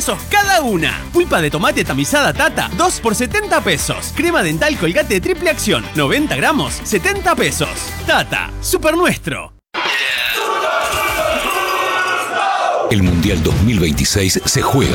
pesos cada una. Pulpa de tomate tamizada Tata, 2 por 70 pesos. Crema dental Colgate triple acción, 90 gramos, 70 pesos. Tata, super nuestro. El Mundial 2026 se juega